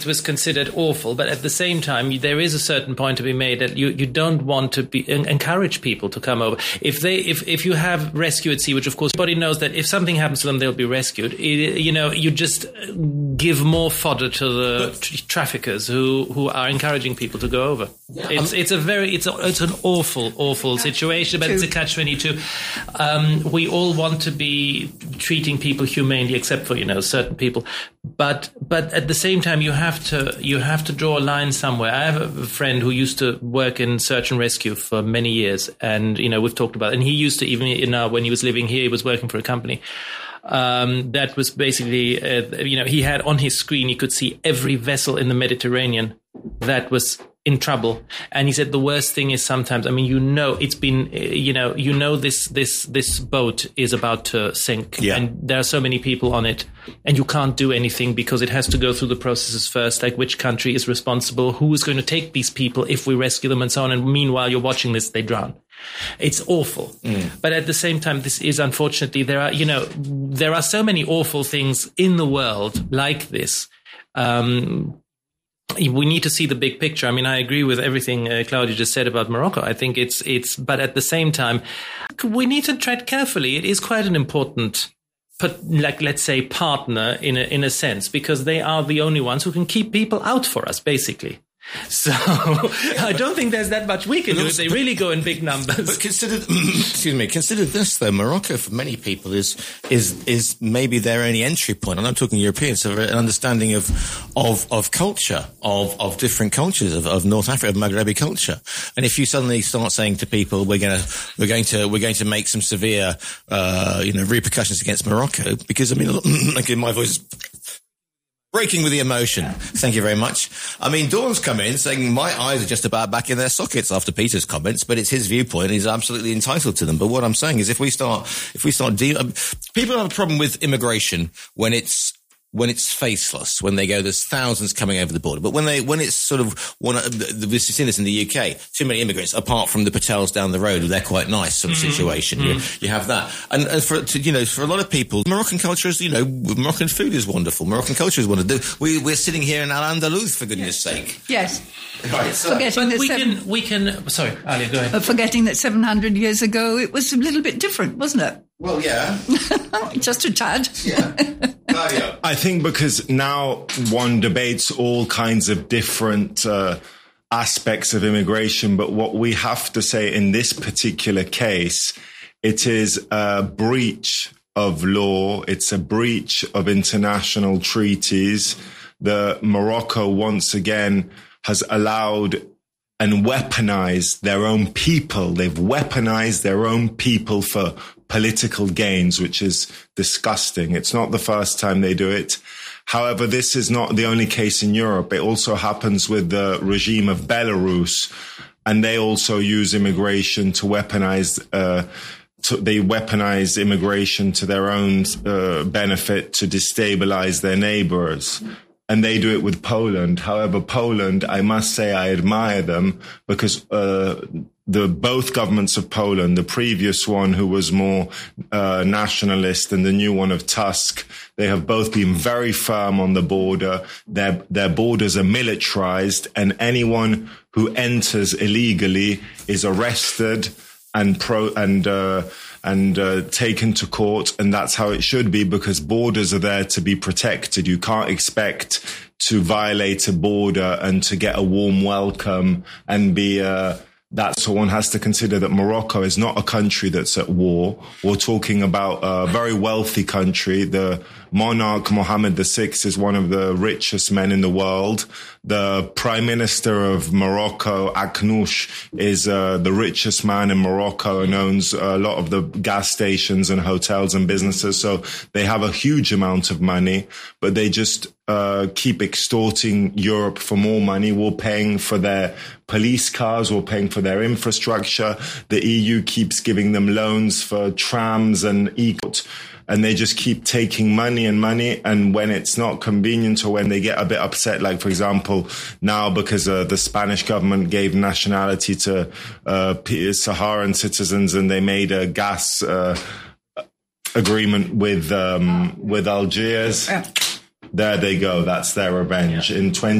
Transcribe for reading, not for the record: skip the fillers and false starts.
was considered awful, but at the same time, there is a certain point to be made that you don't want to encourage people to come over. If you have rescue at sea, which of course everybody knows that if something happens to them, they'll be rescued. You just give more fodder to the traffickers who are encouraging people to go over. Yeah. It's an awful situation, but it's a catch-22. We all want to be treating people humanely, except for certain people. But at the same time, you have to draw a line somewhere. I have a friend who used to work in search and rescue for many years, and we've talked about it. And he used to, even when he was living here, he was working for a company that was basically he had on his screen, you could see every vessel in the Mediterranean that was in trouble. And he said the worst thing is sometimes, it's been, this boat is about to sink, and there are so many people on it, and you can't do anything because it has to go through the processes first, like which country is responsible, who is going to take these people if we rescue them, and so on. And meanwhile, you're watching this, they drown. It's awful. But at the same time, this is unfortunately, there are so many awful things in the world like this. We need to see the big picture. I agree with everything Claudia just said about Morocco. I think but at the same time, we need to tread carefully. It is quite an important, let's say, partner in a sense, because they are the only ones who can keep people out for us, basically. So I don't think there's that much we can do if they really go in big numbers. But consider this though. Morocco for many people is maybe their only entry point. And I'm talking Europeans, so an understanding of culture, of different cultures, of North Africa, of Maghrebi culture. And if you suddenly start saying to people, we're going to make some severe, repercussions against Morocco, because again, my voice is breaking with the emotion. Thank you very much. Dawn's come in saying my eyes are just about back in their sockets after Peter's comments, but it's his viewpoint. He's absolutely entitled to them. But what I'm saying is, people have a problem with immigration when it's faceless, when they go, there's thousands coming over the border. But when it's sort of we've seen this in the UK, too many immigrants, apart from the Patels down the road, they're quite nice sort of situation. You have that. And for a lot of people, Moroccan culture is, Moroccan food is wonderful. Moroccan culture is wonderful. We're sitting here in Al-Andalus, for goodness sake. Yes. Right, so. Sorry, Ali, go ahead. Forgetting that 700 years ago, it was a little bit different, wasn't it? Well, yeah. Just a tad. Yeah. I think because now one debates all kinds of different aspects of immigration, but what we have to say in this particular case, it is a breach of law. It's a breach of international treaties. Morocco once again has allowed and weaponized their own people. They've weaponized their own people for political gains, which is disgusting. It's not the first time they do it. However, this is not the only case in Europe. It also happens with the regime of Belarus, and they also use immigration to weaponize. They weaponize immigration to their own benefit to destabilize their neighbors. And they do it with Poland. However, Poland, I must say, I admire them because both governments of Poland, the previous one who was more nationalist and the new one of Tusk, they have both been very firm on the border. Their borders are militarized, and anyone who enters illegally is arrested and taken to court. And that's how it should be, because borders are there to be protected. You can't expect to violate a border and to get a warm welcome and be that's what one has to consider, that Morocco is not a country that's at war. We're talking about a very wealthy country. The monarch Mohammed VI is one of the richest men in the world. The prime minister of Morocco, Akhnouch, is the richest man in Morocco and owns a lot of the gas stations and hotels and businesses. So they have a huge amount of money, but they just keep extorting Europe for more money. We're paying for their police cars. We're paying for their infrastructure. The EU keeps giving them loans for trams and and they just keep taking money and money. And when it's not convenient, or when they get a bit upset, like, for example, now because the Spanish government gave nationality to Saharan citizens, and they made a gas agreement with Algiers. there they go. That's their revenge. In